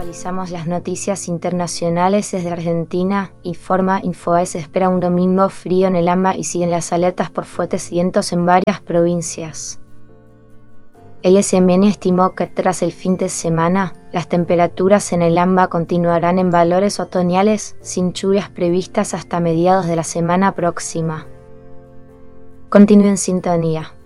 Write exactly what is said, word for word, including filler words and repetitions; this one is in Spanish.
Actualizamos las noticias internacionales desde Argentina. Informa Infobae: se espera un domingo frío en el AMBA y siguen las alertas por fuertes vientos en varias provincias. El S M N estimó que tras el fin de semana, las temperaturas en el AMBA continuarán en valores otoñales, sin lluvias previstas hasta mediados de la semana próxima. Continúe en sintonía.